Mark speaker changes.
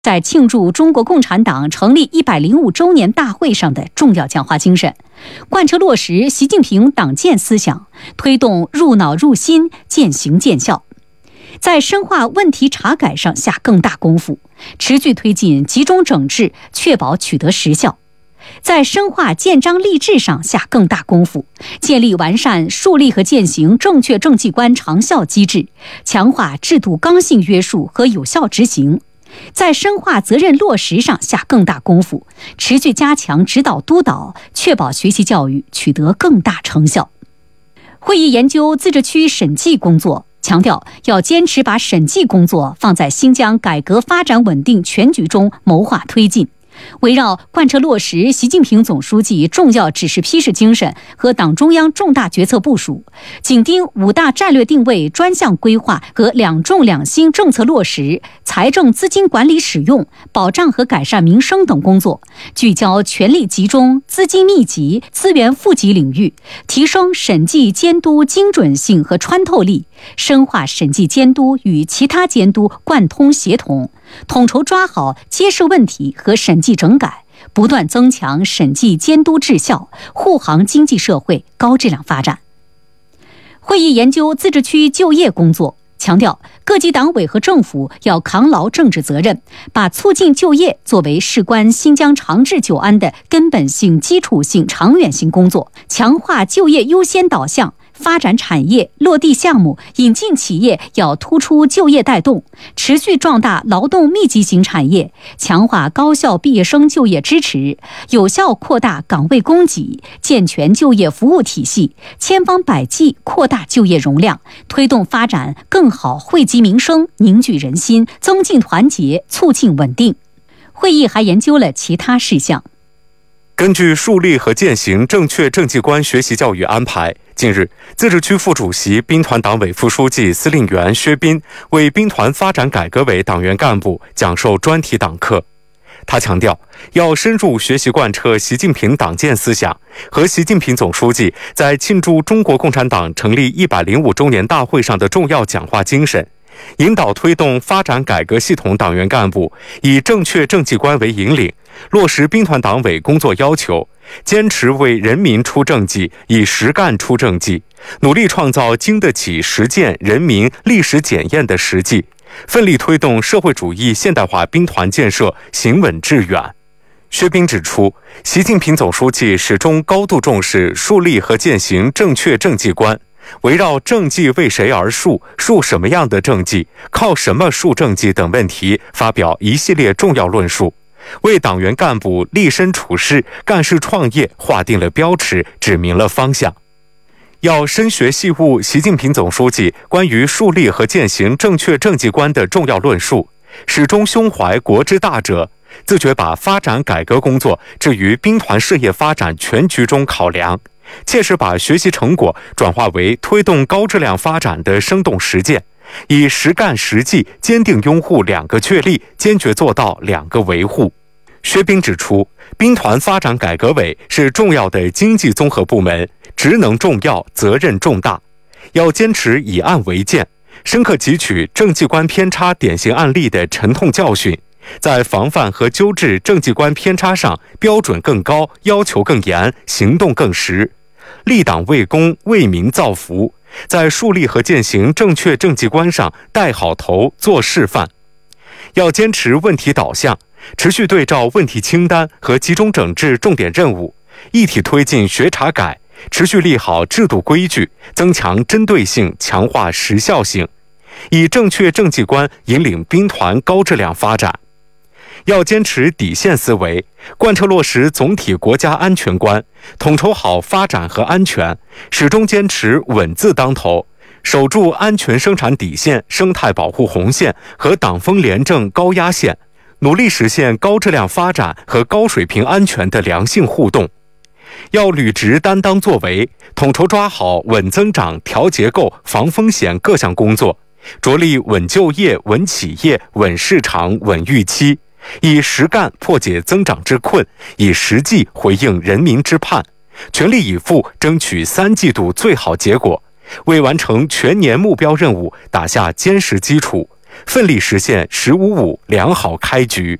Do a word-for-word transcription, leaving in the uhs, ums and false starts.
Speaker 1: 在庆祝中国共产党成立一百零五周年大会上的重要讲话精神，贯彻落实习近平党建思想，推动入脑入心、渐行渐效。在深化问题查改上下更大功夫，持续推进集中整治，确保取得实效。在深化建章立制上下更大功夫，建立完善树立和践行正确政绩观长效机制，强化制度刚性约束和有效执行。在深化责任落实上下更大功夫，持续加强指导督导，确保学习教育取得更大成效。会议研究自治区审计工作，强调要坚持把审计工作放在新疆改革发展稳定全局中谋划推进。围绕贯彻落实习近平总书记重要指示批示精神和党中央重大决策部署，紧盯五大战略定位专项规划和两重两新政策落实、财政资金管理使用、保障和改善民生等工作，聚焦全力集中资金密集、资源富集领域，提升审计监督精准性和穿透力，深化审计监督与其他监督贯通协同，统筹抓好揭示问题和审计整改，不断增强审计监督质效，护航经济社会高质量发展。会议研究自治区就业工作，强调各级党委和政府要扛牢政治责任，把促进就业作为事关新疆长治久安的根本性、基础性、长远性工作，强化就业优先导向，发展产业、落地项目、引进企业要突出就业带动，持续壮大劳动密集型产业，强化高校毕业生就业支持，有效扩大岗位供给，健全就业服务体系，千方百计扩大就业容量，推动发展更好惠及民生、凝聚人心、增进团结、促进稳定。会议还研究了其他事项。
Speaker 2: 根据树立和践行正确政绩观学习教育安排，近日，自治区副主席、兵团党委副书记、司令员薛斌为兵团发展改革委党员干部讲授专题党课。他强调，要深入学习贯彻习近平党建思想和习近平总书记在庆祝中国共产党成立一百零五周年大会上的重要讲话精神，引导推动发展改革系统党员干部以正确政绩观为引领，落实兵团党委工作要求，坚持为人民出政绩，以实干出政绩，努力创造经得起实践人民历史检验的实际，奋力推动社会主义现代化兵团建设行稳致远。薛斌指出，习近平总书记始终高度重视树立和践行正确政绩观，围绕政绩为谁而树、树什么样的政绩、靠什么树政绩等问题发表一系列重要论述，为党员干部立身处世、干事创业划定了标尺，指明了方向。要深学细悟习近平总书记关于树立和践行正确政绩观的重要论述，始终胸怀国之大者，自觉把发展改革工作置于兵团事业发展全局中考量，切实把学习成果转化为推动高质量发展的生动实践，以实干实际坚定拥护两个确立，坚决做到两个维护。薛斌指出，兵团发展改革委是重要的经济综合部门，职能重要，责任重大，要坚持以案为鉴，深刻汲取政绩观偏差典型案例的沉痛教训，在防范和纠治政绩观偏差上标准更高，要求更严，行动更实，立党为公，为民造福，在树立和践行正确政绩观上带好头，做示范。要坚持问题导向，持续对照问题清单和集中整治重点任务，一体推进学查改，持续立好制度规矩，增强针对性，强化时效性，以正确政绩观引领兵团高质量发展。要坚持底线思维，贯彻落实总体国家安全观，统筹好发展和安全，始终坚持稳字当头，守住安全生产底线、生态保护红线和党风廉政高压线，努力实现高质量发展和高水平安全的良性互动。要履职担当作为，统筹抓好稳增长、调结构、防风险各项工作，着力稳就业、稳企业、稳市场、稳预期，以实干破解增长之困，以实际回应人民之盼，全力以赴争取三季度最好结果，为完成全年目标任务打下坚实基础， 奋力实现“十五五”良好开局。